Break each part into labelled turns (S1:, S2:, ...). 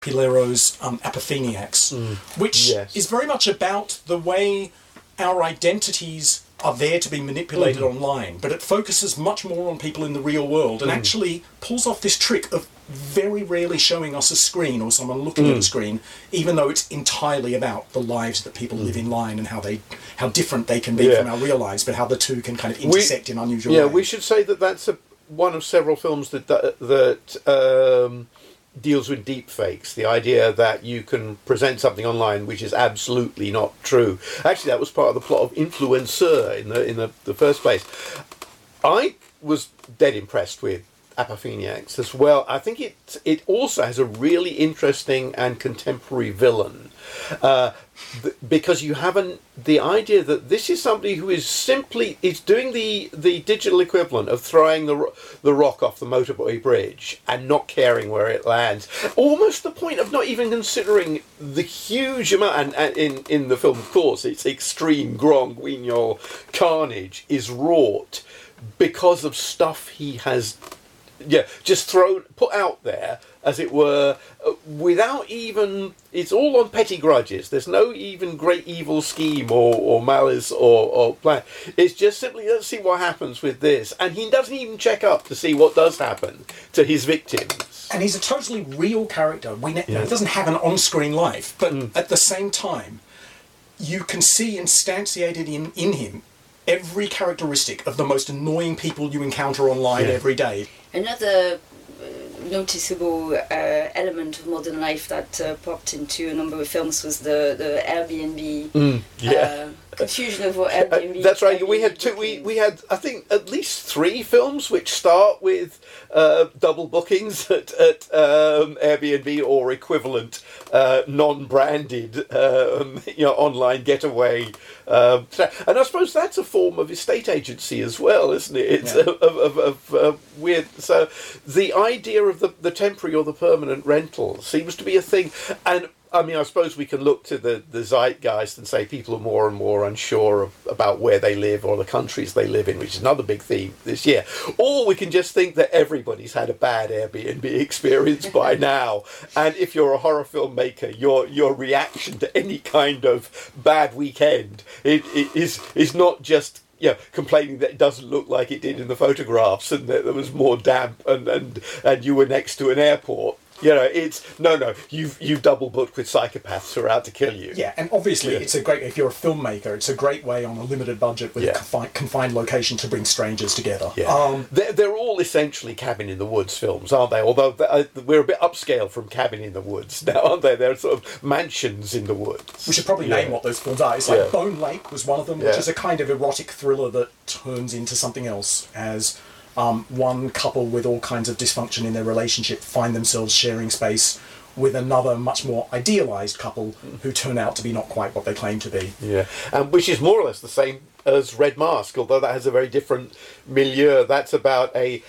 S1: Pilero's Apopheniacs, which is very much about the way our identities are there to be manipulated online, but it focuses much more on people in the real world and actually pulls off this trick of very rarely showing us a screen or someone looking at a screen, even though it's entirely about the lives that people live in line and how different they can be from our real lives, but how the two can kind of intersect in unusual ways.
S2: Yeah, we should say that that's one of several films that deals with deep fakes, the idea that you can present something online which is absolutely not true. Actually, that was part of the plot of Influencer in the first place. I was dead impressed with Apopheniacs as well. I think it also has a really interesting and contemporary villain, because you have the idea that this is somebody who is doing the digital equivalent of throwing the rock off the motorway bridge and not caring where it lands, almost the point of not even considering the huge amount. And in the film, of course, it's extreme grand guignol carnage is wrought because of stuff he has just put out there, as it were, without even... It's all on petty grudges. There's no even great evil scheme or malice or plan. It's just simply, let's see what happens with this. And he doesn't even check up to see what does happen to his victims.
S1: And he's a totally real character. He doesn't have an on-screen life, but at the same time, you can see instantiated in him every characteristic of the most annoying people you encounter online every day.
S3: Another noticeable element of modern life that popped into a number of films was the Airbnb confusion of what Airbnb.
S2: That's right. We had we had I think at least 3 films which start with double bookings at Airbnb or equivalent non-branded online getaway. And I suppose that's a form of estate agency as well, isn't it? It's of weird. So the idea of the temporary or the permanent rental seems to be a thing. And I mean, I suppose we can look to the zeitgeist and say people are more and more unsure about where they live or the countries they live in, which is another big theme this year. Or we can just think that everybody's had a bad Airbnb experience by now. And if you're a horror filmmaker, your reaction to any kind of bad weekend is not just complaining that it doesn't look like it did in the photographs and that there was more damp and you were next to an airport. It's no. You've double booked with psychopaths who are out to kill you.
S1: Yeah, and obviously it's a great. If you're a filmmaker, it's a great way on a limited budget with a confined location to bring strangers together.
S2: Yeah. They're all essentially Cabin in the Woods films, aren't they? Although we're a bit upscale from Cabin in the Woods now, aren't they? They're sort of mansions in the woods.
S1: We should probably name what those films are. It's like Bone Lake was one of them, which is a kind of erotic thriller that turns into something else as. One couple with all kinds of dysfunction in their relationship find themselves sharing space with another much more idealised couple who turn out to be not quite what they claim to be.
S2: Yeah, which is more or less the same as Red Mask, although that has a very different milieu. That's about a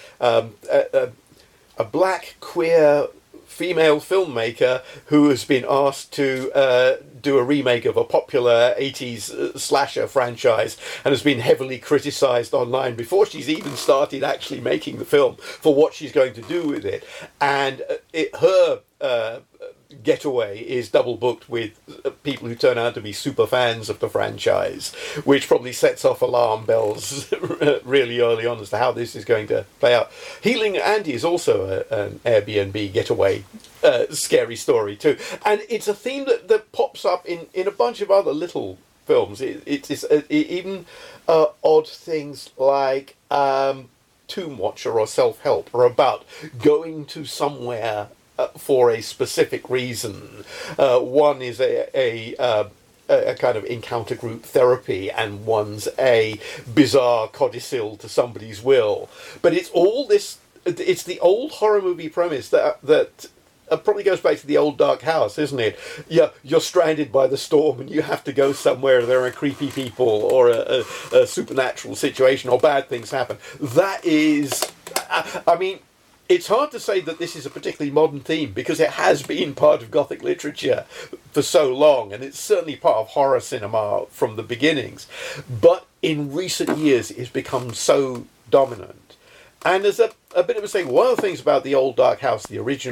S2: black queer female filmmaker who has been asked to do a remake of a popular 80s slasher franchise and has been heavily criticised online before she's even started actually making the film for what she's going to do with it. And her getaway is double booked with people who turn out to be super fans of the franchise, which probably sets off alarm bells really early on as to how this is going to play out. Healing Andy is also an Airbnb getaway scary story too, and it's a theme that pops up in a bunch of other little films. It's even odd things like Tomb Watcher or Self-Help are about going to somewhere for a specific reason. One is a kind of encounter group therapy, and one's a bizarre codicil to somebody's will. But it's all this. It's the old horror movie premise that probably goes back to the old Dark House, isn't it? Yeah, you're stranded by the storm and you have to go somewhere. There are creepy people or a supernatural situation or bad things happen. That is, I mean. It's hard to say that this is a particularly modern theme because it has been part of Gothic literature for so long, and it's certainly part of horror cinema from the beginnings. But in recent years, it's become so dominant. And there's a bit of a saying, one of the things about the old Dark House, the original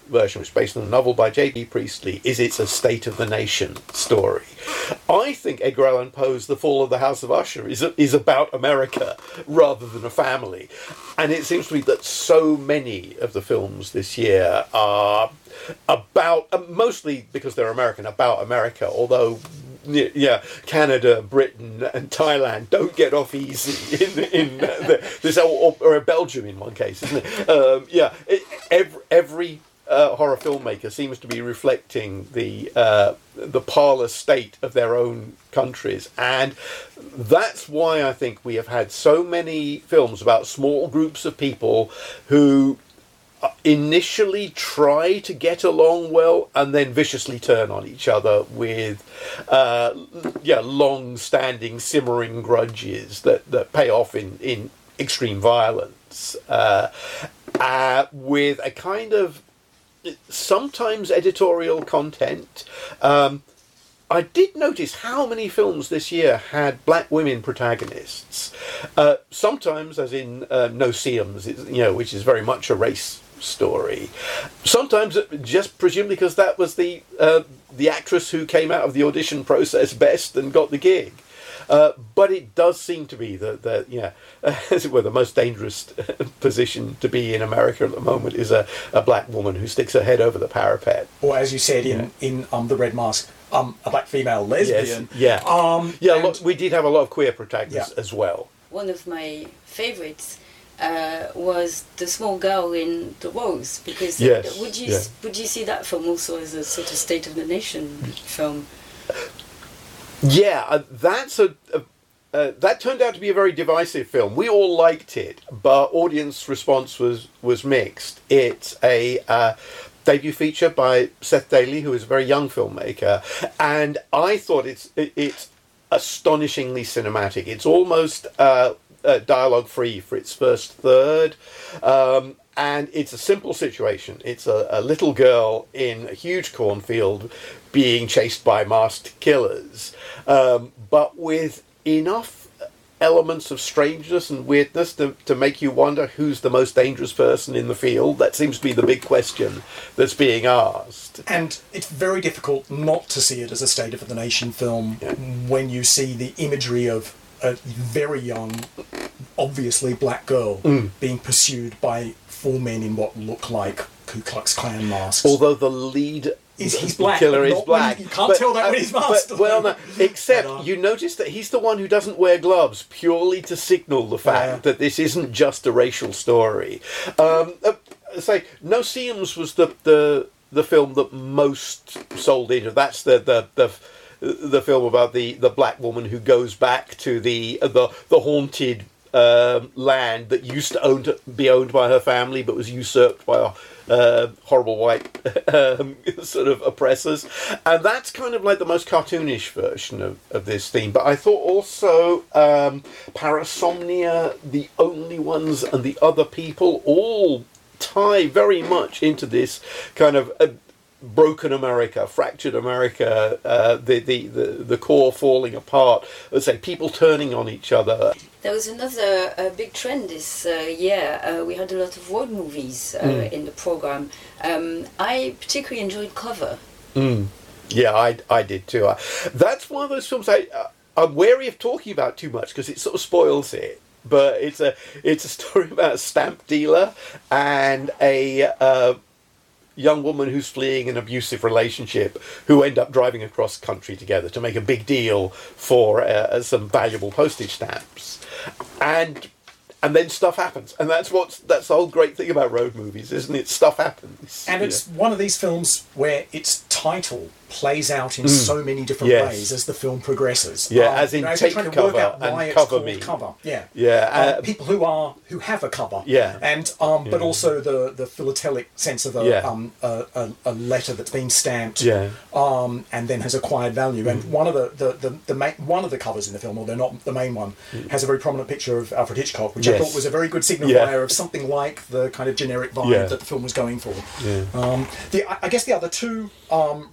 S2: version, which is based on a novel by J.D. Priestley, is it's a State of the Nation story. I think Edgar Allan Poe's The Fall of the House of Usher is about America rather than a family. And it seems to me that so many of the films this year are about, mostly because they're American, about America, although Canada, Britain, and Thailand don't get off easy in this, or Belgium in one case, isn't it? Every horror filmmaker seems to be reflecting the parlous state of their own countries, and that's why I think we have had so many films about small groups of people who initially try to get along well and then viciously turn on each other with long-standing simmering grudges that pay off in extreme violence, with a kind of sometimes editorial content. I did notice how many films this year had black women protagonists. Sometimes, as in No Seams, which is very much a race story. Sometimes just presumably because that was the actress who came out of the audition process best and got the gig. But it does seem to be that as it were, the most dangerous position to be in America at the moment is a black woman who sticks her head over the parapet.
S1: Or as you said in The Red Mask, a black female lesbian.
S2: Yes, we did have a lot of queer protagonists as well.
S3: One of my favourites was the small girl in The Rose, because would you see that film also as a sort of State of the Nation film?
S2: Yeah, that turned out to be a very divisive film. We all liked it, but audience response was mixed. It's a debut feature by Seth Daly, who is a very young filmmaker, and I thought it's astonishingly cinematic. It's almost dialogue free for its first third, and it's a simple situation. It's a little girl in a huge cornfield being chased by masked killers, but with enough elements of strangeness and weirdness to make you wonder who's the most dangerous person in the field. That seems to be the big question that's being asked.
S1: And it's very difficult not to see it as a State of the Nation film when you see the imagery of a very young, obviously black girl being pursued by four men in what look like Ku Klux Klan masks.
S2: Although the lead
S1: he's black,
S2: killer is black.
S1: You can't tell that when he's masked.
S2: Except you notice that he's the one who doesn't wear gloves purely to signal the fact that this isn't just a racial story. No Seams was the film that most sold into. That's the film about the black woman who goes back to the haunted land that used to be owned by her family but was usurped by horrible white sort of oppressors, and that's kind of like the most cartoonish version of this theme. But I thought also Parasomnia, The Only Ones, and The Other People all tie very much into this kind of broken America, fractured America, the core falling apart. Let's say people turning on each other.
S3: There was another big trend this year. We had a lot of road movies in the program. I particularly enjoyed Cover.
S2: Yeah, I did too. That's one of those films I'm wary of talking about too much because it sort of spoils it. But it's a story about a stamp dealer and a young woman who's fleeing an abusive relationship who end up driving across country together to make a big deal for some valuable postage stamps. And then stuff happens. And that's the whole great thing about road movies, isn't it? Stuff happens.
S1: And it's one of these films where its title plays out in so many different ways as the film progresses.
S2: Yeah, as in take cover and cover me.
S1: Cover. People who have a cover.
S2: Yeah.
S1: And but also the philatelic sense of a letter that's been stamped.
S2: Yeah.
S1: And then has acquired value. And one of the covers in the film, although not the main one, has a very prominent picture of Alfred Hitchcock, which I thought was a very good signifier of something like the kind of generic vibe that the film was going for.
S2: Yeah.
S1: I guess the other two road movies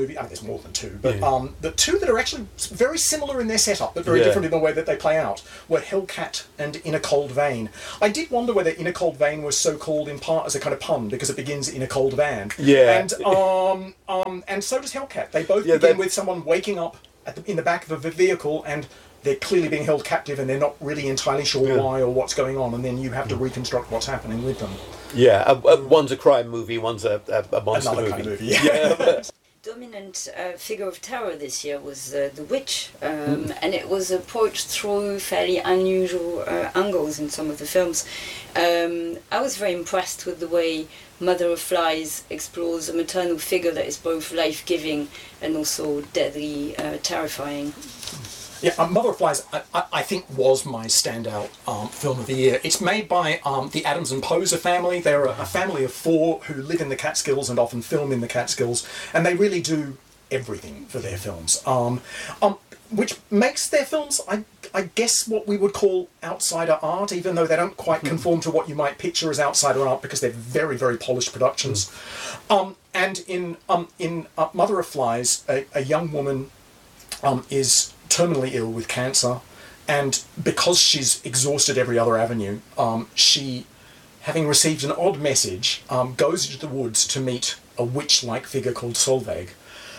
S1: movie. I mean, there's more than two, but the two that are actually very similar in their setup, but very different in the way that they play out, were Hellcat and In a Cold Vein. I did wonder whether In a Cold Vein was so called in part as a kind of pun because it begins in a cold van.
S2: Yeah.
S1: And so does Hellcat. They both begin with someone waking up in the back of a vehicle and they're clearly being held captive and they're not really entirely sure why or what's going on, and then you have to reconstruct what's happening with them.
S2: Yeah, one's a crime movie, one's a monster
S1: Another
S2: movie.
S1: kind of movie, yeah.
S3: Dominant figure of terror this year was The Witch, and it was approached through fairly unusual angles in some of the films. I was very impressed with the way Mother of Flies explores a maternal figure that is both life-giving and also deadly terrifying.
S1: Yeah, Mother of Flies, I think, was my standout film of the year. It's made by the Adams and Poser family. They're a family of four who live in the Catskills and often film in the Catskills, and they really do everything for their films, which makes their films, I guess, what we would call outsider art, even though they don't quite conform to what you might picture as outsider art, because they're very, very polished productions. And in Mother of Flies, a young woman is terminally ill with cancer, and because she's exhausted every other avenue, she, having received an odd message, goes into the woods to meet a witch-like figure called Solveig,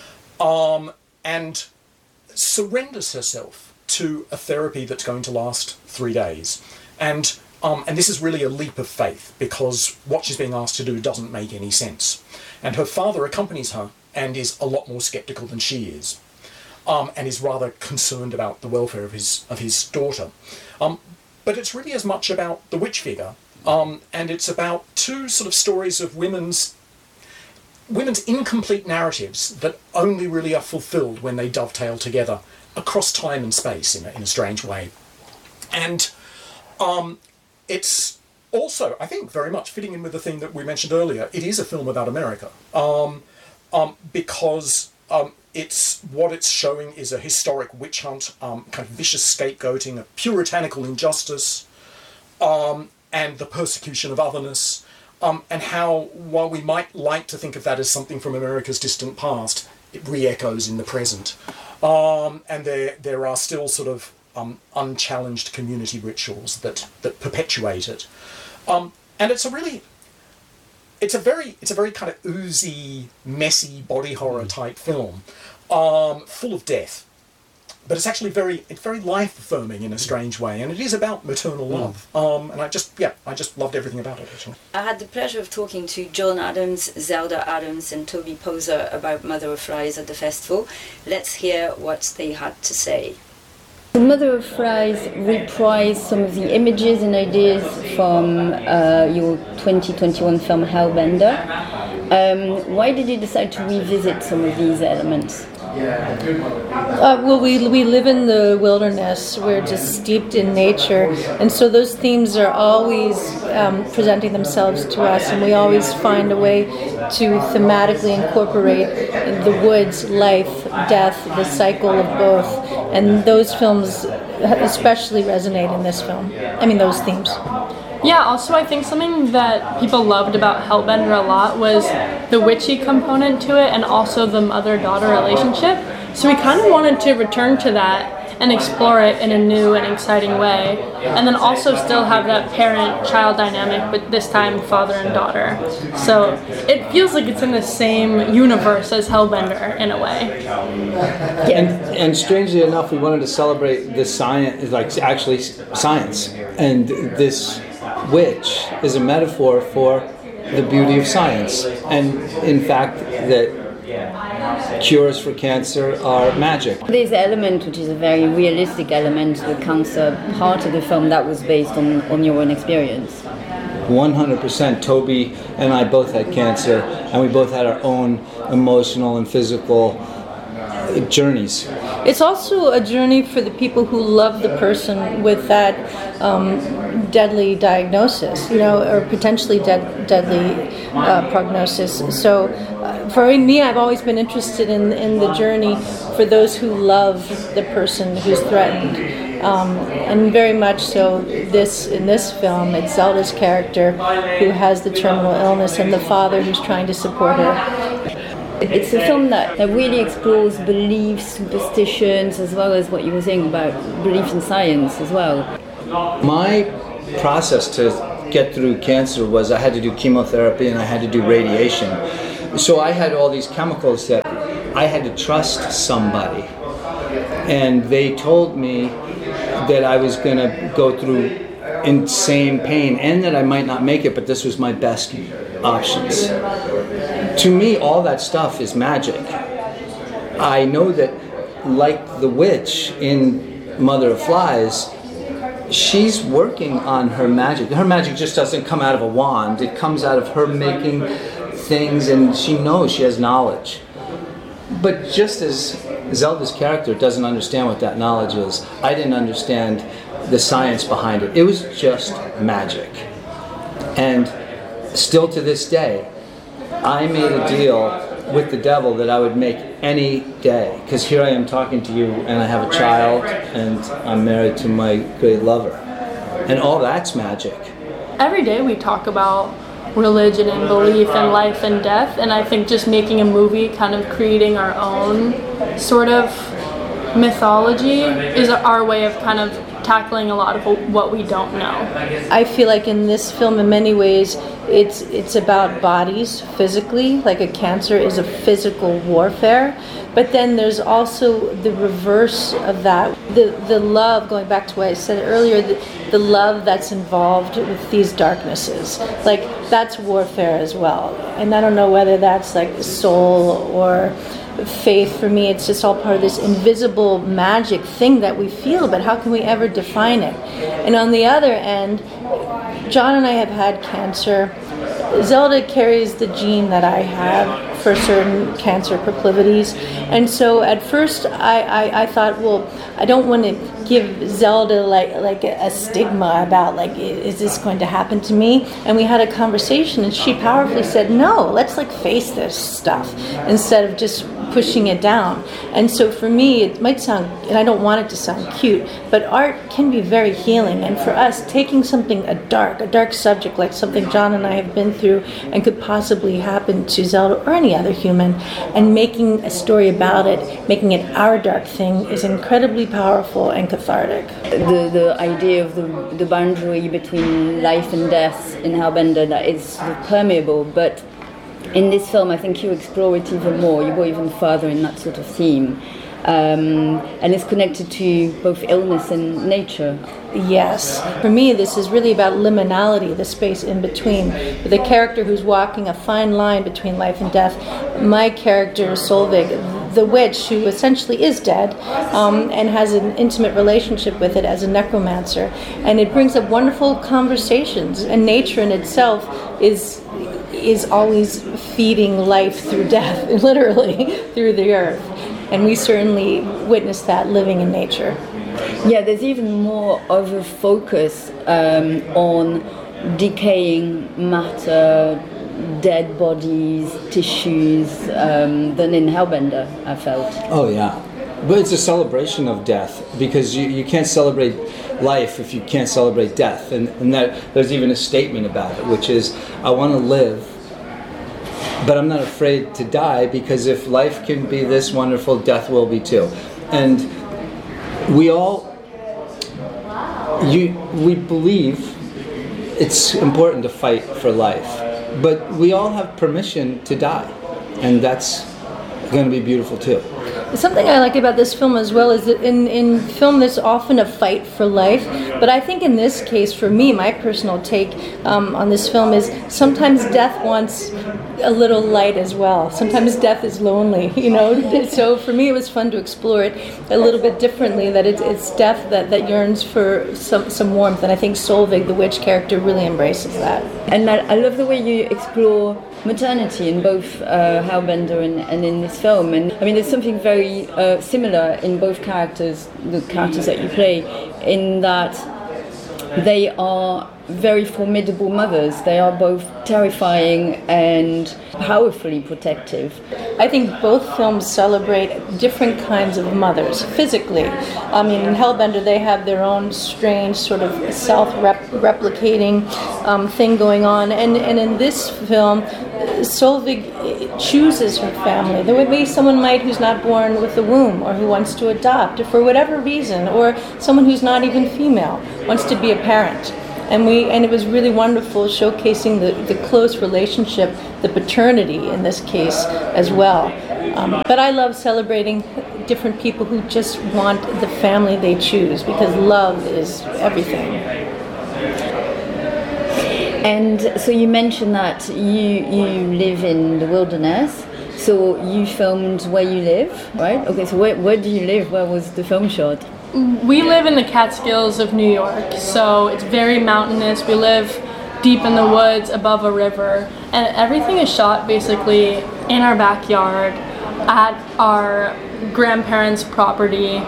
S1: and surrenders herself to a therapy that's going to last 3 days. And this is really a leap of faith, because what she's being asked to do doesn't make any sense. And her father accompanies her and is a lot more sceptical than she is. And is rather concerned about the welfare of his daughter. But it's really as much about the witch figure, and it's about two sort of stories of women's incomplete narratives that only really are fulfilled when they dovetail together across time and space in a strange way. And it's also, I think, very much fitting in with the thing that we mentioned earlier. It is a film about America, because what it's showing is a historic witch hunt, kind of vicious scapegoating, a puritanical injustice, and the persecution of otherness, and how, while we might like to think of that as something from America's distant past, it re-echoes in the present. And there are still sort of unchallenged community rituals that perpetuate it. And it's a very kind of oozy, messy body horror type film, full of death. But it's actually very life affirming in a strange way, and it is about maternal love. And I just loved everything about it, actually.
S3: I had the pleasure of talking to John Adams, Zelda Adams, and Toby Poser about Mother of Flies at the festival. Let's hear what they had to say.
S4: Mother of Flies reprised some of the images and ideas from your 2021 film Hellbender. Why did you decide to revisit some of these elements?
S5: Well, we live in the wilderness. We're just steeped in nature, and so those themes are always presenting themselves to us, and we always find a way to thematically incorporate the woods, life, death, the cycle of both, and those films especially resonate in this film. I mean, those themes.
S6: Yeah, also I think something that people loved about Hellbender a lot was the witchy component to it and also the mother-daughter relationship. So we kind of wanted to return to that and explore it in a new and exciting way. And then also still have that parent-child dynamic, but this time father and daughter. So it feels like it's in the same universe as Hellbender in a way.
S7: And strangely enough, we wanted to celebrate the science, like actually science. And this witch is a metaphor for the beauty of science, and in fact that cures for cancer are magic.
S4: This element, which is a very realistic element, the cancer part of the film, that was based on your own experience.
S7: 100%. Toby and I both had cancer, and we both had our own emotional and physical journeys.
S5: It's also a journey for the people who love the person with that deadly diagnosis, or potentially deadly prognosis. So for me, I've always been interested in the journey for those who love the person who's threatened. And very much so in this film, it's Zelda's character who has the terminal illness and the father who's trying to support her.
S4: It's a film that really explores beliefs, superstitions, as well as what you were saying about belief in science as well.
S7: My process to get through cancer was I had to do chemotherapy and I had to do radiation. So I had all these chemicals that I had to trust somebody. And they told me that I was going to go through insane pain and that I might not make it, but this was my best options. To me, all that stuff is magic. I know that, like the witch in Mother of Flies, she's working on her magic. Her magic just doesn't come out of a wand. It comes out of her making things, and she knows, she has knowledge. But just as Zelda's character doesn't understand what that knowledge is, I didn't understand the science behind it. It was just magic. And still to this day, I made a deal with the devil that I would make any day. Because here I am talking to you, and I have a child, and I'm married to my great lover. And all that's magic.
S6: Every day we talk about religion and belief and life and death, and I think just making a movie, kind of creating our own sort of mythology, is our way of kind of tackling a lot of what we don't know.
S5: I feel like in this film, in many ways, it's about bodies physically, like a cancer is a physical warfare, but then there's also the reverse of that, the love, going back to what I said earlier, the love that's involved with these darknesses. Like, that's warfare as well. And I don't know whether that's like soul or faith. For me, it's just all part of this invisible magic thing that we feel, but how can we ever define it? And on the other end, John and I have had cancer. Zelda carries the gene that I have for certain cancer proclivities, and so at first I thought, well, I don't want to give Zelda like a stigma about like, is this going to happen to me? And we had a conversation, and she powerfully said, no, let's like face this stuff instead of just pushing it down. And so for me, it might sound, and I don't want it to sound cute, but art can be very healing. And for us, taking something a dark subject, like something John and I have been through and could possibly happen to Zelda or any other human, and making a story about it, making it our dark thing, is incredibly powerful and cathartic.
S4: The idea of the boundary between life and death in Hellbender, that is sort of permeable, but in this film I think you explore it even more, you go even further in that sort of theme. And it's connected to both illness and nature.
S5: Yes. For me, this is really about liminality, the space in between. The character who's walking a fine line between life and death. My character, Solveig, the witch, who essentially is dead, and has an intimate relationship with it as a necromancer. And it brings up wonderful conversations. And nature in itself is always feeding life through death, literally, through the earth. And we certainly witness that living in nature.
S4: Yeah, there's even more of a focus on decaying matter, dead bodies, tissues, than in Hellbender, I felt.
S7: Oh, yeah. But it's a celebration of death, because you can't celebrate life if you can't celebrate death. And that there's even a statement about it, which is, I want to live, but I'm not afraid to die, because if life can be this wonderful, death will be too. And we believe it's important to fight for life, but we all have permission to die, and that's going to be beautiful too.
S5: Something I like about this film as well is that in film there's often a fight for life, but I think in this case, for me, my personal take on this film is sometimes death wants a little light as well. Sometimes death is lonely, you know. So for me, it was fun to explore it a little bit differently, that it's death that yearns for some warmth, and I think Solveig, the witch character, really embraces that.
S4: And I love the way you explore maternity in both Hellbender and in this film. And I mean, there's something very similar in both characters, the characters that you play, in that they are very formidable mothers. They are both terrifying and powerfully protective.
S5: I think both films celebrate different kinds of mothers, physically. I mean, in Hellbender, they have their own strange sort of self-replicating thing going on. And in this film, Solveig chooses her family. There would be someone who's not born with a womb, or who wants to adopt, or for whatever reason, or someone who's not even female, wants to be a parent. And it was really wonderful showcasing the close relationship, the paternity in this case as well. But I love celebrating different people who just want the family they choose, because love is everything.
S4: And so you mentioned that you live in the wilderness, so you filmed where you live, right? Okay, so where do you live? Where was the film shot?
S6: We live in the Catskills of New York, so it's very mountainous. We live deep in the woods above a river, and everything is shot basically in our backyard at our grandparents' property.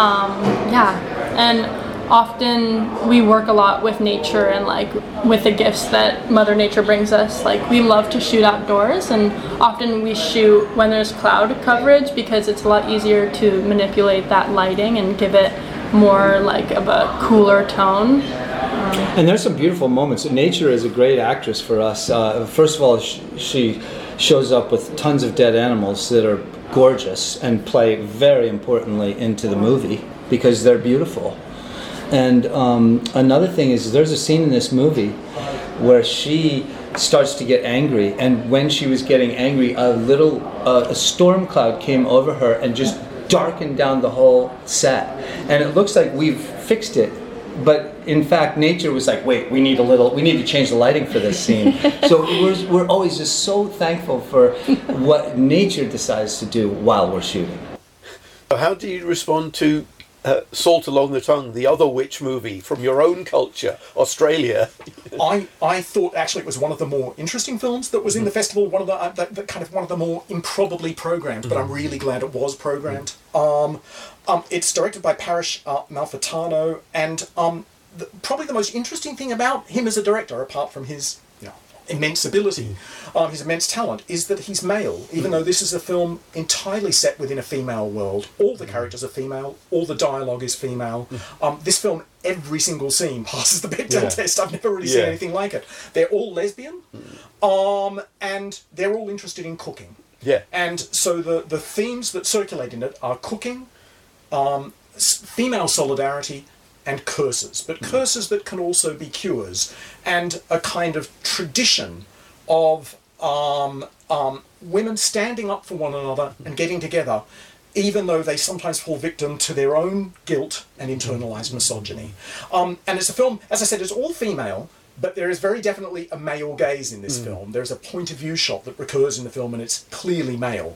S6: And often we work a lot with nature and with the gifts that Mother Nature brings us. We love to shoot outdoors, and often we shoot when there's cloud coverage, because it's a lot easier to manipulate that lighting and give it more of a cooler tone.
S7: And there's some beautiful moments. Nature is a great actress for us. First of all, she shows up with tons of dead animals that are gorgeous and play very importantly into the movie because they're beautiful. And another thing is, there's a scene in this movie where she starts to get angry, and when she was getting angry, a storm cloud came over her and just darkened down the whole set. And it looks like we've fixed it, but in fact, nature was like, wait, we need to change the lighting for this scene. So we're always just so thankful for what nature decides to do while we're shooting.
S2: How do you respond to Salt Along the Tongue, the other witch movie from your own culture, Australia?
S1: I thought actually it was one of the more interesting films that was in the festival, one of the more improbably programmed, but I'm really glad it was programmed. It's directed by Parish Malfitano, and probably the most interesting thing about him as a director, apart from his immense ability, his immense talent, is that he's male. Even though this is a film entirely set within a female world, all the characters are female, all the dialogue is female. This film, every single scene passes the Bechdel test. I've never really seen anything like it. They're all lesbian, and they're all interested in cooking. Yeah. And so the themes that circulate in it are cooking, female solidarity, and curses, but curses that can also be cures, and a kind of tradition of women standing up for one another and getting together, even though they sometimes fall victim to their own guilt and internalized misogyny. And it's a film, as I said, it's all female, but there is very definitely a male gaze in this film. There's a point of view shot that recurs in the film, and it's clearly male.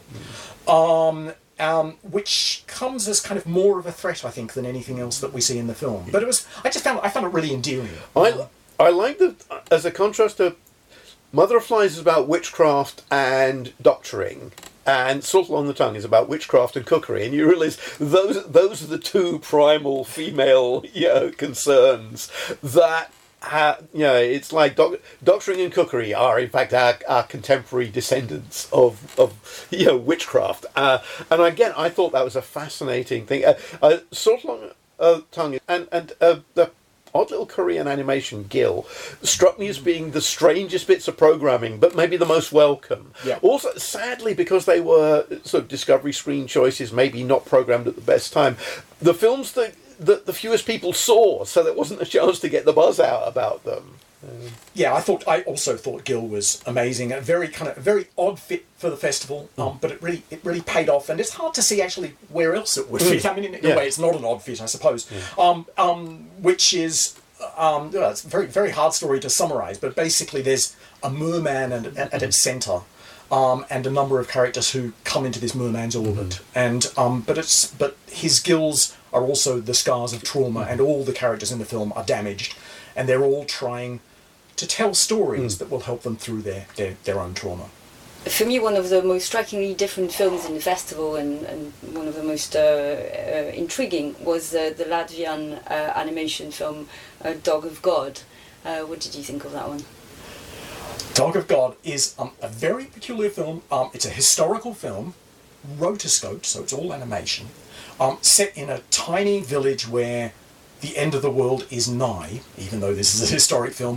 S1: Which comes as kind of more of a threat, I think, than anything else that we see in the film. But I found it really endearing.
S2: I like that as a contrast to Mother of Flies is about witchcraft and doctoring, and Salt Along the Tongue is about witchcraft and cookery, and you realise those are the two primal female concerns that. It's like doctoring and cookery are in fact our contemporary descendants of witchcraft, and again I thought that was a fascinating thing. Salt Along the Tongue and the odd little Korean animation Gil struck me as being the strangest bits of programming, but maybe the most welcome. Yeah. Also, sadly, because they were sort of Discovery Screen choices, maybe not programmed at the best time, the films that the fewest people saw, so there wasn't a chance to get the buzz out about them.
S1: Yeah, I also thought Gil was amazing. A very odd fit for the festival, but it really paid off, and it's hard to see actually where else it would fit. I mean, in a way, it's not an odd fit, I suppose. Which is it's a very, very hard story to summarise, but basically there's a merman at its centre. And a number of characters who come into this merman's orbit, and but his gills are also the scars of trauma, and all the characters in the film are damaged, and they're all trying to tell stories that will help them through their own trauma.
S3: For me, one of the most strikingly different films in the festival, and one of the most intriguing, was the Latvian animation film Dog of God. What did you think of that one?
S1: Dog of God is a very peculiar film. It's a historical film, rotoscoped, so it's all animation, set in a tiny village where the end of the world is nigh, even though this is a historic film,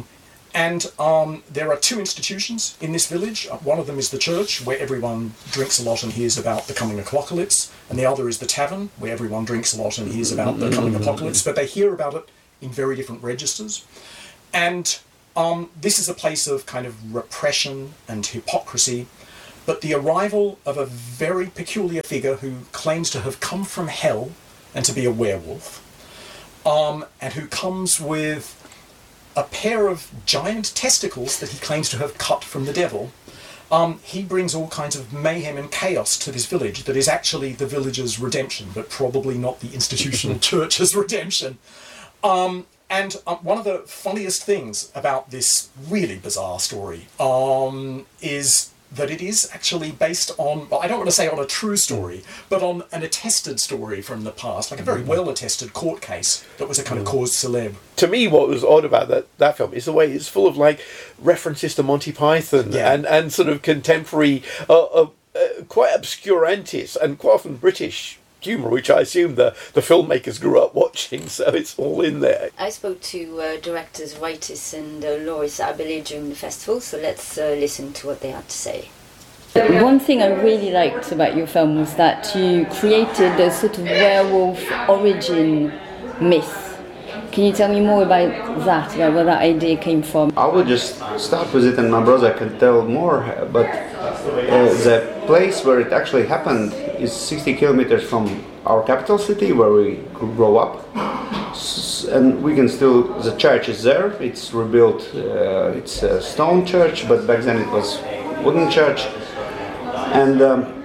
S1: And there are two institutions in this village. One of them is the church, where everyone drinks a lot and hears about the coming apocalypse. And the other is the tavern, where everyone drinks a lot and hears about the coming apocalypse. But they hear about it in very different registers. And this is a place of kind of repression and hypocrisy. But the arrival of a very peculiar figure who claims to have come from hell and to be a werewolf, and who comes with a pair of giant testicles that he claims to have cut from the devil, he brings all kinds of mayhem and chaos to this village that is actually the village's redemption, but probably not the institutional church's redemption. And one of the funniest things about this really bizarre story is that it is actually based on, well, I don't want to say on a true story, but on an attested story from the past, like a very well-attested court case that was a kind of cause célèbre.
S2: To me, what was odd about that film is the way it's full of like references to Monty Python and sort of contemporary, quite obscure entities and quite often British humour, which I assume the filmmakers grew up watching, so it's all in there.
S3: I spoke to directors Waitis and Loris Abele during the festival, so let's listen to what they had to say.
S4: One thing I really liked about your film was that you created a sort of werewolf origin myth. Can you tell me more about that, where that idea came from?
S8: I will just start with it and my brother can tell more, but the place where it actually happened is 60 kilometers from our capital city where we grew up, and we can still, the church is there, it's rebuilt, it's a stone church, but back then it was wooden church. And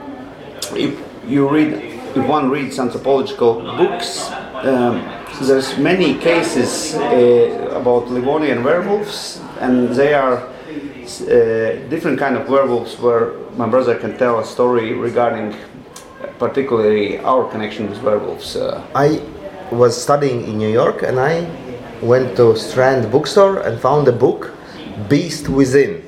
S8: if one reads anthropological books, there's many cases about Livonian werewolves, and they are different kind of werewolves where my brother can tell a story regarding particularly our connection with werewolves.
S9: I was studying in New York and I went to Strand bookstore and found a book, Beast Within.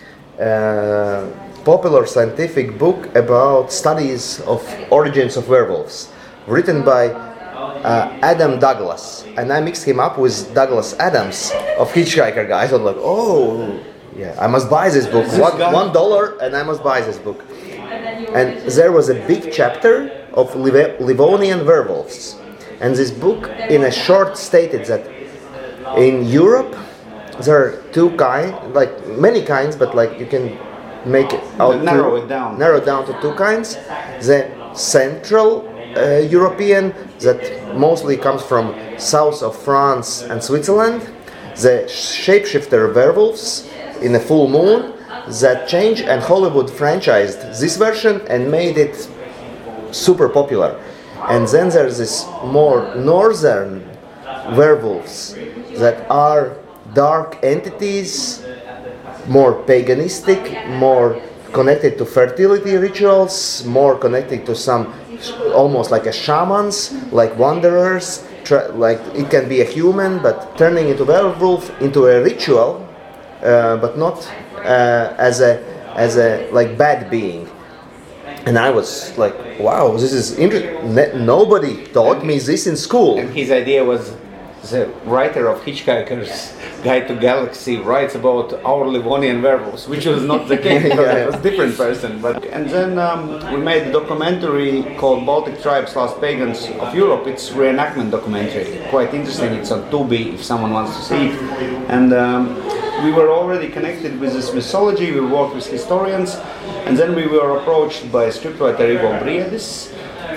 S9: Popular scientific book about studies of origins of werewolves, written by Adam Douglas, and I mixed him up with Douglas Adams of Hitchhiker Guys. I was like, oh, yeah, I must buy this book. $1, and I must buy this book. And there was a big chapter of Livonian werewolves, and this book, in a short, stated that in Europe there are two kinds, like many kinds, but like you can make it out, narrow it down to two kinds. The Central European, that mostly comes from south of France and Switzerland, the shapeshifter werewolves in a full moon that changed, and Hollywood franchised this version and made it super popular. And then there's this more northern werewolves that are dark entities, more paganistic, more connected to fertility rituals, more connected to some almost like a shamans, like wanderers, like it can be a human, but turning into werewolf into a ritual, but not as a like bad being. And I was like, wow, this is interesting. Nobody taught me this in school.
S8: And his idea was, the writer of Hitchhiker's Guide to Galaxy writes about our Livonian werewolves, which was not the case. It was a different person. And then we made a documentary called Baltic Tribes, Last Pagans of Europe. It's a reenactment documentary, quite interesting. It's on Tubi if someone wants to see it. And we were already connected with this mythology. We worked with historians, and then we were approached by a scriptwriter, Ivo Briedis.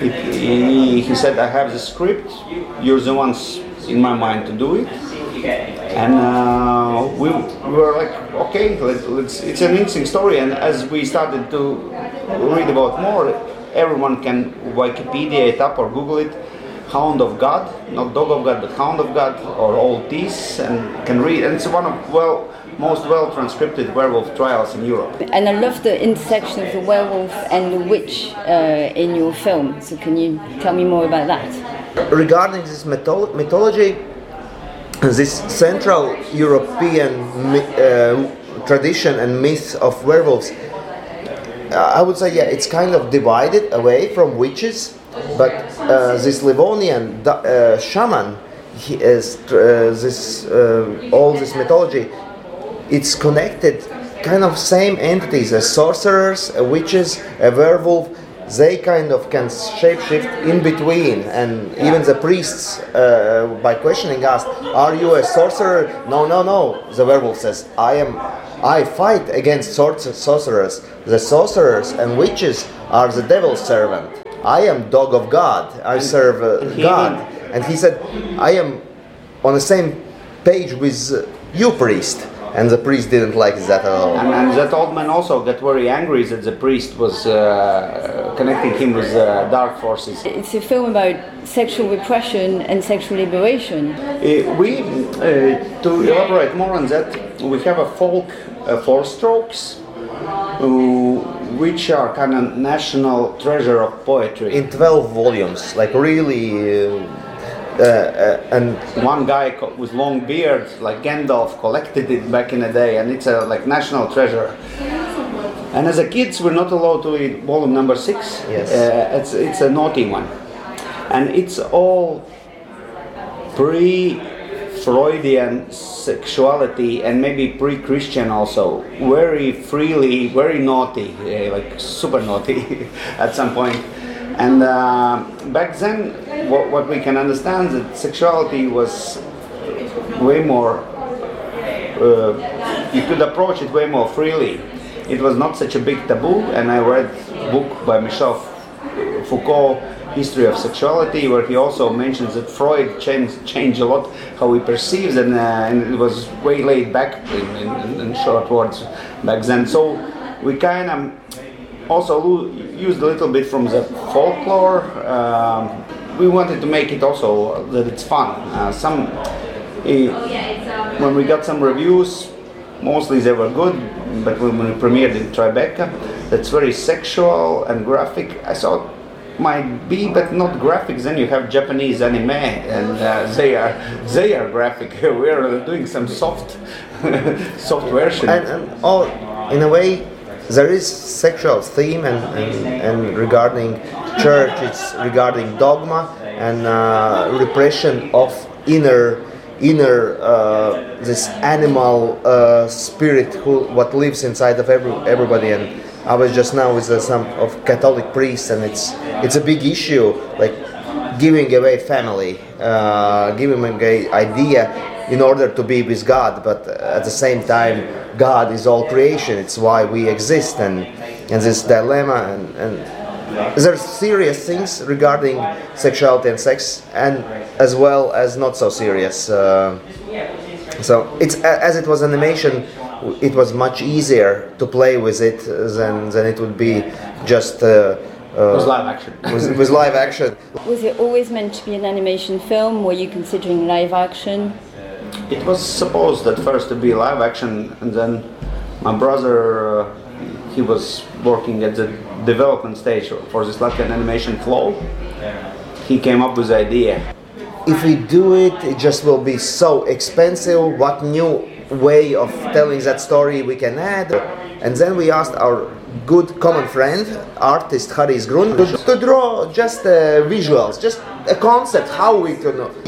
S8: He said, I have the script, you're the ones in my mind to do it. And we were like, okay, it's an interesting story. And as we started to read about more, everyone can Wikipedia it up or Google it, Hound of God, not Dog of God, but Hound of God, or Old Tease, and can read. And it's one of most well-transcripted werewolf trials in Europe.
S4: And I love the intersection of the werewolf and the witch in your film. So can you tell me more about that?
S9: Regarding this mythology, this Central European tradition and myth of werewolves, I would say, yeah, it's kind of divided away from witches, but this Livonian shaman, all this mythology it's connected, kind of same entities as sorcerers, witches, a werewolf. They kind of can shapeshift in between, and even the priests, by questioning us, "Are you a sorcerer?" No. The werewolf says, I fight against sorcerers. The sorcerers and witches are the devil's servant. I am dog of God. I serve God. And he said, I am on the same page with you, priest. And the priest didn't like that at all.
S8: And that old man also got very angry that the priest was connecting him with dark forces.
S4: It's a film about sexual repression and sexual liberation.
S8: To elaborate more on that, we have a folk four strokes, which are kind of national treasure of poetry.
S9: In 12 volumes, like really... and
S8: one guy with long beard, like Gandalf, collected it back in the day, and it's a like national treasure. And as a kids, we're not allowed to read volume number 6.
S9: Yes.
S8: It's a naughty one, and it's all pre-Freudian sexuality and maybe pre-Christian also. Very freely, very naughty, like super naughty at some point. And back then, what we can understand that sexuality was way more, you could approach it way more freely. It was not such a big taboo, and I read a book by Michel Foucault, History of Sexuality, where he also mentions that Freud changed a lot how he perceives, and it was way laid back in short words back then. So we kind of also used a little bit from the folklore. We wanted to make it also that it's fun. When we got some reviews, mostly they were good, but when we premiered in Tribeca, that's very sexual and graphic. I thought might be, but not graphic. Then you have Japanese anime, and they are graphic. We're doing some soft version.
S9: And all, in a way, there is sexual theme and regarding church, it's regarding dogma and repression of inner this animal spirit what lives inside of everybody. And I was just now with some of Catholic priests, and it's a big issue, like giving away family, giving away idea in order to be with God, but at the same time God is all creation. It's why we exist, and this dilemma, and there's serious things regarding sexuality and sex, and as well as not so serious. So it's as it was animation, it was much easier to play with it than it would be just
S8: with live action.
S9: with live action.
S4: Was it always meant to be an animation film? Were you considering live action?
S8: It was supposed at first to be live action, and then my brother, he was working at the development stage for this Latvian animation Flow. He came up with the idea.
S9: If we do it, it just will be so expensive. What new way of telling that story we can add? And then we asked our good common friend, artist Harijs Grund, to draw just visuals, just a concept, how it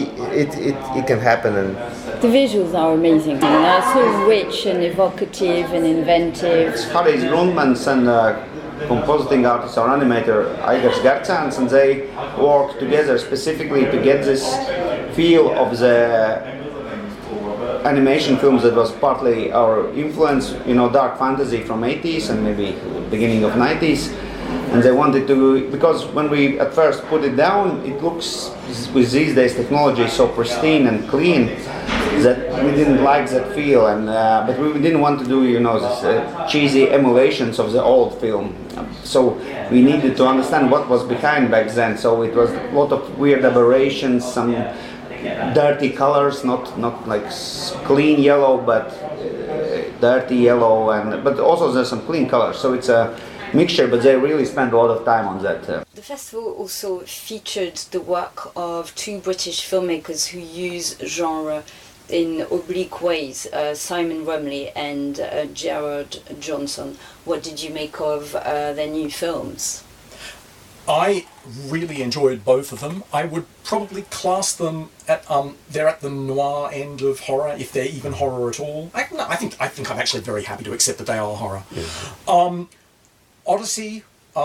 S9: can happen. And
S4: the visuals are amazing. They're so rich and evocative and inventive.
S8: It's Harijs Grundmans and compositing artist or animator Aigars Garcāns, and they work together specifically to get this feel of the animation films that was partly our influence, dark fantasy from 80s and maybe beginning of 90s. And they wanted to, because when we at first put it down, it looks with these days technology so pristine and clean that we didn't like that feel, and but we didn't want to do this cheesy emulations of the old film. So we needed to understand what was behind back then. So it was a lot of weird aberrations, some dirty colors, not like clean yellow, but dirty yellow, but also there's some clean colors. So it's a mixture, but they really spent a lot of time on that.
S3: The festival also featured the work of two British filmmakers who use genre in oblique ways, Simon Rumley and Gerard Johnson. What did you make of their new films?
S1: I really enjoyed both of them. I would probably class them at they're at the noir end of horror, if they're even horror at all. I think I'm actually very happy to accept that they are horror. Yeah. Odyssey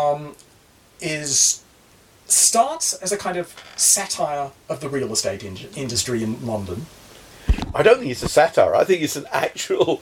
S1: starts as a kind of satire of the real estate industry in London.
S2: I don't think it's a satire. I think it's an actual,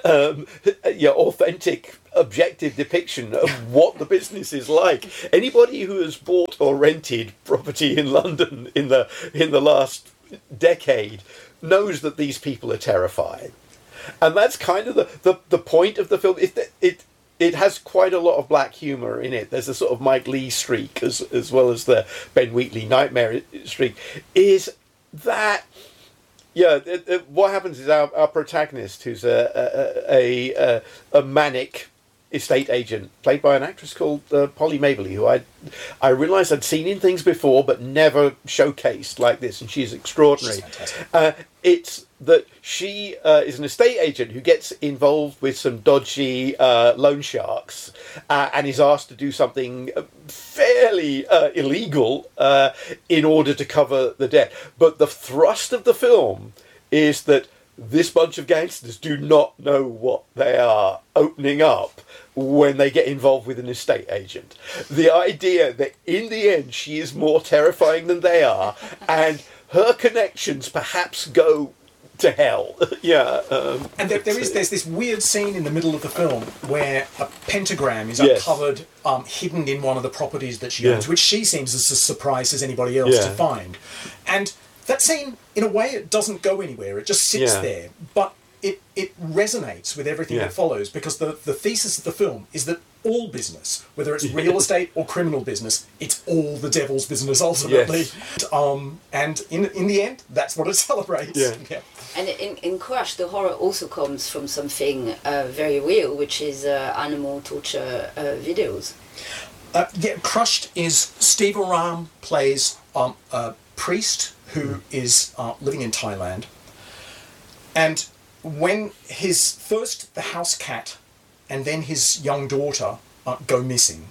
S2: authentic, objective depiction of what the business is like. Anybody who has bought or rented property in London in the last decade knows that these people are terrifying, and that's kind of the point of the film. It has quite a lot of black humour in it. There's a sort of Mike Leigh streak as well as the Ben Wheatley nightmare streak. Is that... Yeah, what happens is our protagonist, who's a manic estate agent, played by an actress called Polly Mabley, who I realised I'd seen in things before, but never showcased like this, and she's extraordinary. It's that she is an estate agent who gets involved with some dodgy loan sharks and is asked to do something fairly illegal in order to cover the debt. But the thrust of the film is that this bunch of gangsters do not know what they are opening up when they get involved with an estate agent. The idea that in the end she is more terrifying than they are, and her connections perhaps go to hell.
S1: And there's this weird scene in the middle of the film where a pentagram is uncovered, hidden in one of the properties that she owns, which she seems as surprised as anybody else to find. And that scene, in a way, it doesn't go anywhere. It just sits there. But it resonates with everything that follows, because the thesis of the film is that all business, whether it's real estate or criminal business, it's all the devil's business ultimately. And in the end, that's what it celebrates.
S3: And in Crush, the horror also comes from something very real, which is animal torture videos.
S1: Crushed is Steve Oram plays a priest who is living in Thailand, and when the house cat and then his young daughter go missing,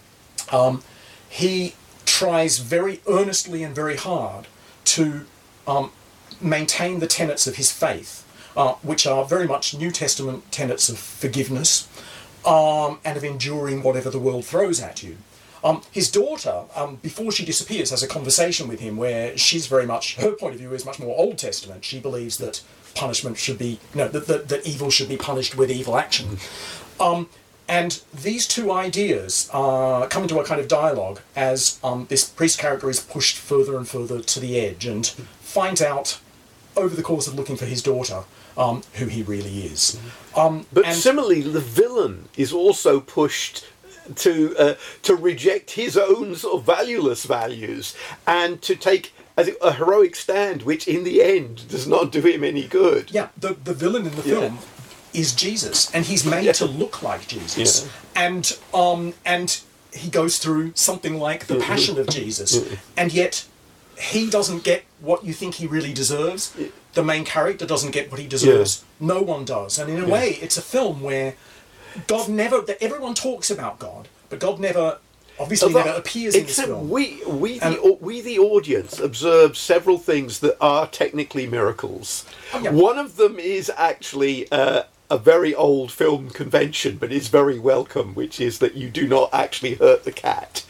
S1: he tries very earnestly and very hard to maintain the tenets of his faith, which are very much New Testament tenets of forgiveness and of enduring whatever the world throws at you. His daughter, before she disappears, has a conversation with him where she's very much, her point of view is much more Old Testament. She believes that punishment should be, that evil should be punished with evil action. And these two ideas come into a kind of dialogue as this priest character is pushed further and further to the edge and finds out over the course of looking for his daughter who he really is.
S2: But similarly, the villain is also pushed to reject his own sort of valueless values and to take a heroic stand, which in the end does not do him any good.
S1: Yeah, the villain in the film is Jesus, and he's made to look like Jesus. And he goes through something like the Passion of Jesus, and yet he doesn't get what you think he really deserves. The main character doesn't get what he deserves. No one does. And in a way, it's a film where everyone talks about God, but God never appears in this film.
S2: We the audience observe several things that are technically miracles. One of them is actually a very old film convention, but it's very welcome, which is that you do not actually hurt the cat.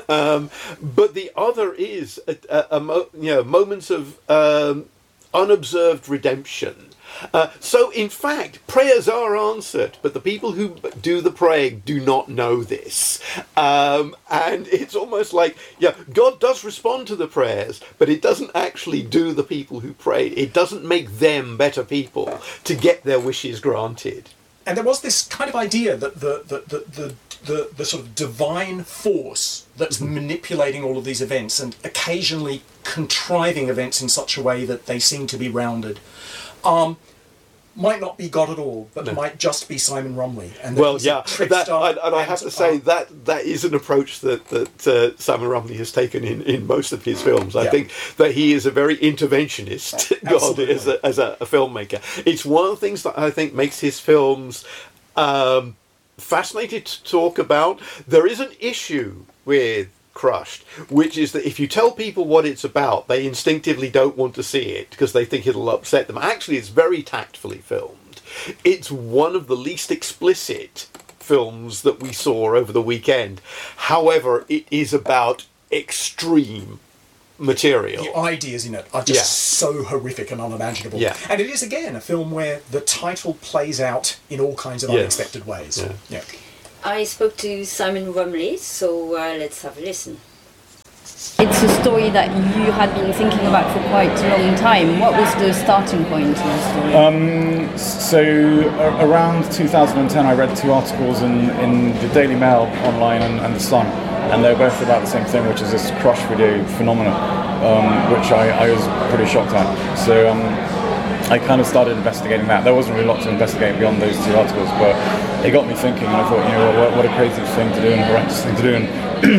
S2: But the other is moments of unobserved redemption. So, in fact, prayers are answered, but the people who do the praying do not know this. And it's almost like, God does respond to the prayers, but it doesn't actually do the people who prayed. It doesn't make them better people to get their wishes granted.
S1: And there was this kind of idea that the sort of divine force that's manipulating all of these events and occasionally contriving events in such a way that they seem to be rounded, might not be God at all, but might just be Simon Rumley. And
S2: I have to say that is an approach that Simon Rumley has taken in most of his films. I think that he is a very interventionist God as a filmmaker. It's one of the things that I think makes his films fascinating to talk about. There is an issue with Crushed, which is that if you tell people what it's about, they instinctively don't want to see it because they think it'll upset them. Actually, it's very tactfully filmed. It's one of the least explicit films that we saw over the weekend. However, it is about extreme material.
S1: The ideas in it are just so horrific and unimaginable.
S2: Yeah.
S1: And it is, again, a film where the title plays out in all kinds of unexpected ways. Yeah.
S3: I spoke to Simon Rumley, so let's have a listen.
S4: It's a story that you had been thinking about for quite a long time. What was the starting point in the story?
S10: So around 2010 I read 2 articles in the Daily Mail online and The Sun, and they're both about the same thing, which is this crush video phenomenon, which I was pretty shocked at. So I kind of started investigating that. There wasn't really a lot to investigate beyond those 2 articles, but it got me thinking, and I thought, what a crazy thing to do and a horrendous thing to do, and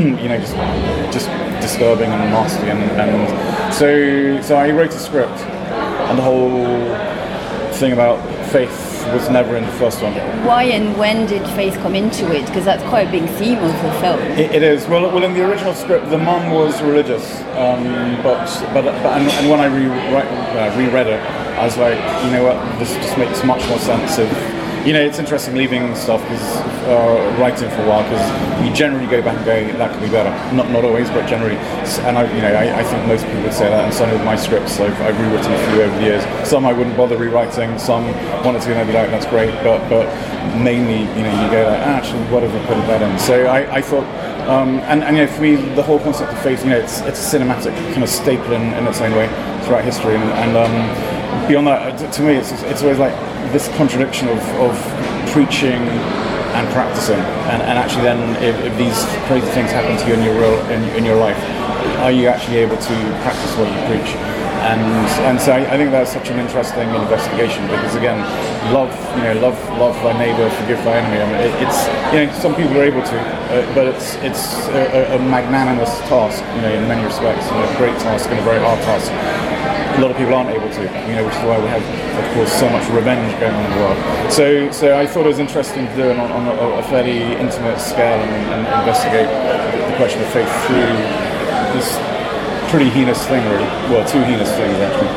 S10: just disturbing and nasty, and so I wrote a script, and the whole thing about faith was never in the first one.
S4: Why and when did faith come into it? Because that's quite a big theme of the film.
S10: It is. Well, in the original script, the mum was religious, but when I reread it, I was like, you know what, this just makes much more sense of. It's interesting leaving stuff writing for a while, because you generally go back and go, that could be better. Not always, but generally. And I think most people would say that. And some of my scripts, I've rewritten a few over the years. Some I wouldn't bother rewriting. Some one or two, and I'd be like, that's great. But mainly, you go like, actually, what have I put that in? So I thought, and for me, the whole concept of faith, it's a cinematic kind of staple in its own way throughout history, and beyond that, to me, it's always like this contradiction of preaching and practicing, and actually then if these crazy things happen to you in your life, are you actually able to practice what you preach? And so I think that's such an interesting investigation, because again, love thy neighbour, forgive thy enemy. I mean, it's some people are able to, but it's a magnanimous task, in many respects, a great task and a very hard task. A lot of people aren't able to, which is why we have, of course, so much revenge going on in the world. So I thought it was interesting to do it on a fairly intimate scale and investigate the question of faith through this pretty heinous thing, really. Well, 2 heinous things, actually.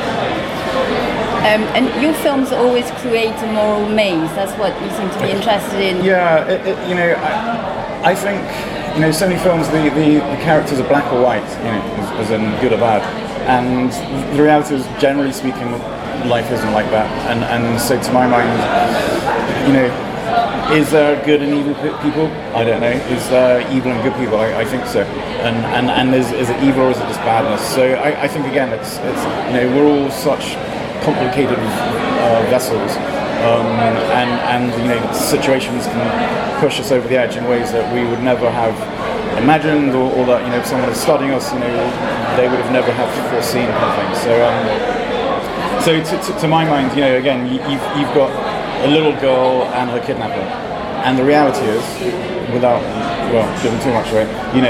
S4: And your films always create a moral maze. That's what you seem to be interested in.
S10: Yeah, I think, so many films, the characters are black or white, as in good or bad. And the reality is, generally speaking, life isn't like that. And so to my mind, is there good and evil people? I don't know. Is there evil and good people? I think so. And is it evil or is it just badness? So I think, again, it's we're all such complicated vessels. And situations can push us over the edge in ways that we would never have imagined, or that if someone was studying us, they would have never have foreseen kind of thing. So to my mind, again, you've got a little girl and her kidnapper, and the reality is, without giving too much away,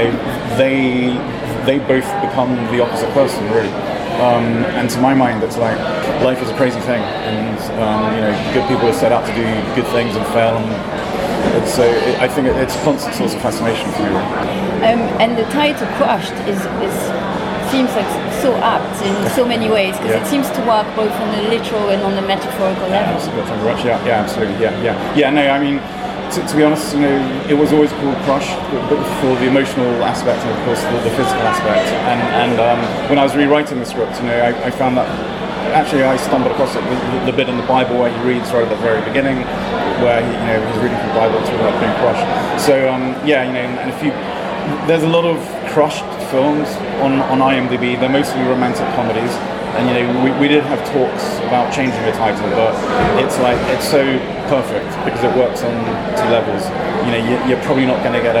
S10: they both become the opposite person, really. And to my mind, it's like life is a crazy thing, and good people are set out to do good things and fail. I think it's a constant source of fascination for me.
S4: And the title "Crushed" seems like so apt in so many ways, because it seems to work both on the literal and on the metaphorical level.
S10: Yeah, absolutely. Yeah. No, I mean, to be honest, it was always called Crush, but for the emotional aspect and of course the physical aspect. And when I was rewriting the script, I found that actually I stumbled across it, the bit in the Bible where he reads right at the very beginning, where he's reading from the Bible talking about being crushed. So and there's a lot of crushed films on IMDb. They're mostly romantic comedies, and we did have talks about changing the title, but it's so perfect because it works on 2 levels. You're probably not going to get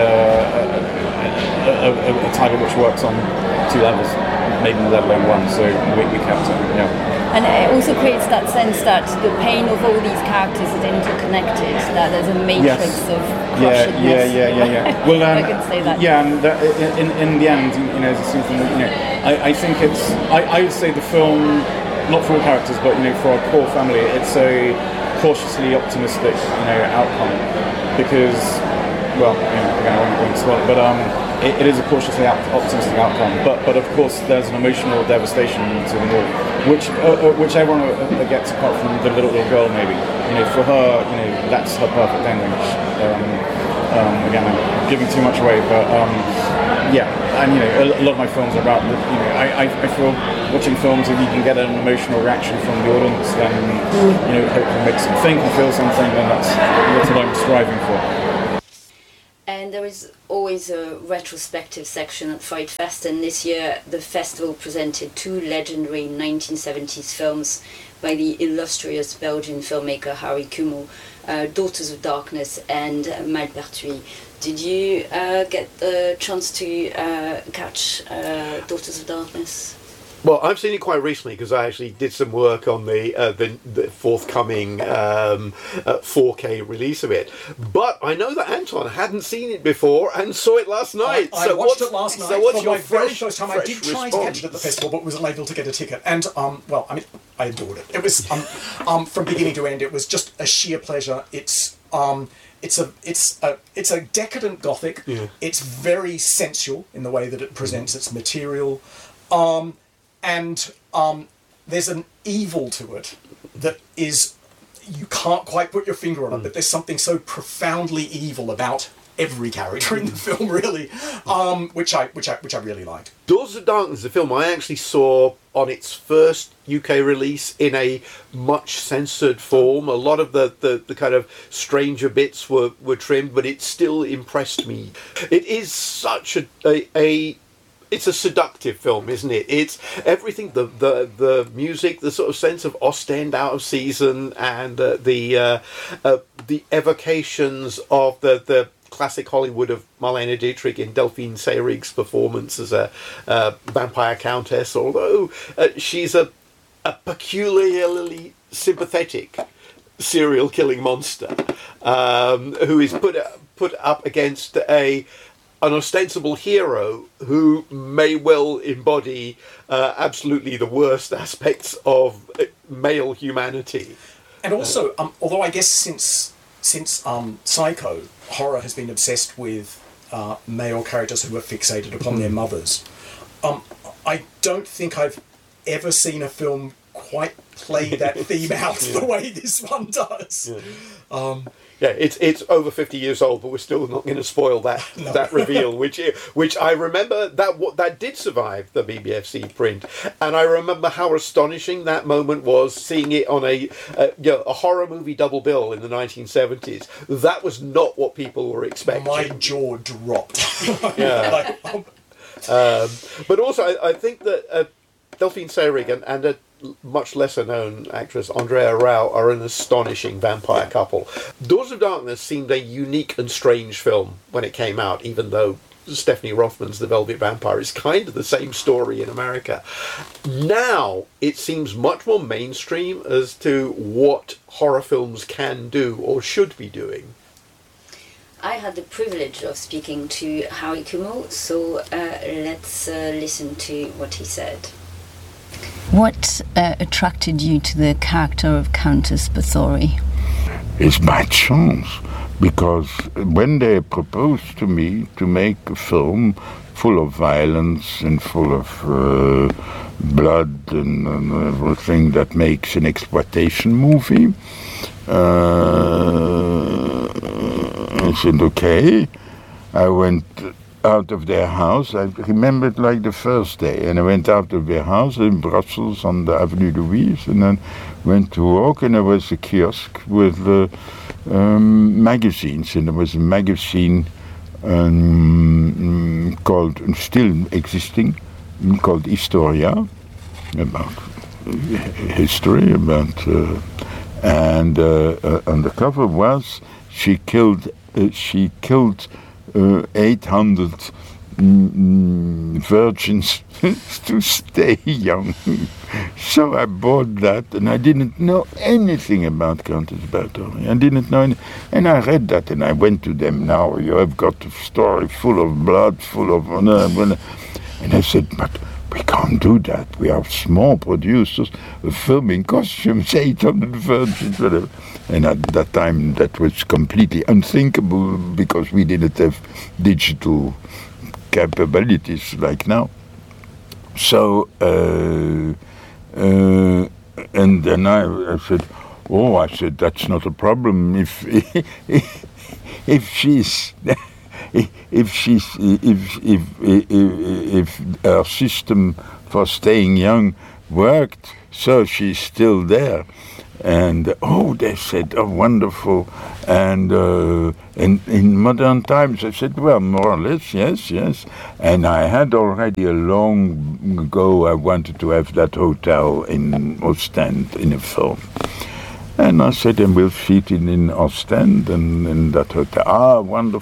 S10: a title which works on 2 levels, maybe let alone 1. So we kept it. Yeah.
S4: And it also creates that sense that the pain of all these characters is interconnected, that there's a matrix of crushedness.
S10: Yeah. Well,
S4: I can say that.
S10: Yeah, and in the end, there's something, I think it's, I would say the film, not for all characters, but, for our core family, it's a cautiously optimistic, outcome, because well, again, I won't spoil it, but it is a cautiously optimistic outcome. But of course, there's an emotional devastation to them all, which everyone gets apart from the little girl, maybe. For her, that's her perfect ending. Again, I'm giving too much away, but yeah, and a lot of my films are about. I feel watching films, if you can get an emotional reaction from the audience, then hopefully makes them think and feel something, and that's what I'm striving for.
S3: And there is always a retrospective section at Fright Fest, and this year the festival presented 2 legendary 1970s films by the illustrious Belgian filmmaker Harry Kumel, Daughters of Darkness and Malpertuis. Did you get the chance to catch Daughters of Darkness?
S2: Well, I've seen it quite recently because I actually did some work on the forthcoming 4K release of it. But I know that Anton hadn't seen it before and saw it last night.
S1: I watched it last night.
S2: So what's
S1: for
S2: your
S1: my very
S2: fresh
S1: first time? I did try to catch it at the festival, but wasn't able to get a ticket. And I adored it. It was from beginning to end. It was just a sheer pleasure. It's a decadent gothic. Yeah. It's very sensual in the way that it presents its material. And there's an evil to it that is, you can't quite put your finger on it, but there's something so profoundly evil about every character in the film, really, which I really liked.
S2: Daughters of Darkness, the film I actually saw on its first UK release in a much censored form. A lot of the kind of stranger bits were trimmed, but it still impressed me. It is such it's a seductive film, isn't it? It's everything, the music, the sort of sense of Ostend out of season, and the evocations of the classic Hollywood of Marlene Dietrich in Delphine Seyrig's performance as a vampire countess, although she's a peculiarly sympathetic serial killing monster who is put up against an ostensible hero who may well embody absolutely the worst aspects of male humanity.
S1: And also, although I guess since Psycho, horror has been obsessed with male characters who are fixated upon their mothers, I don't think I've ever seen a film quite play that theme out the way this one does.
S2: Yeah. Yeah, it's over 50 years old, but we're still not going to spoil that that reveal, which I remember that did survive the BBFC print, and I remember how astonishing that moment was, seeing it on a horror movie double bill in the 1970s. That was not what people were expecting.
S1: My jaw dropped.
S2: Yeah, but also I think that Delphine Seyrig and a much lesser known actress Andrea Rao are an astonishing vampire couple. Daughters of Darkness seemed a unique and strange film when it came out, even though Stephanie Rothman's The Velvet Vampire is kind of the same story in America. Now it seems much more mainstream as to what horror films can do or should be doing.
S3: I had the privilege of speaking to Harry Kumel, so let's listen to what he said.
S4: What attracted you to the character of Countess Bathory?
S11: It's by chance, because when they proposed to me to make a film full of violence and full of blood and everything that makes an exploitation movie, I said, okay. I went out of their house. I remember it like the first day, and I went out of their house in Brussels on the Avenue Louise, and then went to walk, and there was a kiosk with magazines, and there was a magazine called, still existing, called Historia, about history, and on the cover was she killed 800 virgins to stay young. So I bought that, and I didn't know anything about Countess Bathory. I didn't know anything. And I read that, and I went to them. Now you have got a story full of blood, full of honor. And I said, but we can't do that. We are small producers filming costumes, 800 virgins, whatever. And at that time, that was completely unthinkable because we didn't have digital capabilities like now. So, and then I said, that's not a problem if our system for staying young worked, so she's still there. And they said, oh, wonderful. And in modern times, I said, well, more or less, yes. And I had already a long ago, I wanted to have that hotel in Ostend in a film. And I said, and we'll shoot it in Ostend and in that hotel. Ah, wonderful.